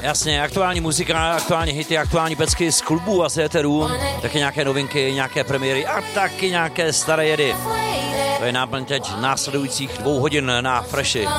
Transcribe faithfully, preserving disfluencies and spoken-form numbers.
Jasně, aktuální muzika, aktuální hity, aktuální pecky z klubů a z éterů, taky nějaké novinky, nějaké premiéry a taky nějaké staré jedy. To je náplň teď následujících dvou hodin na Freši.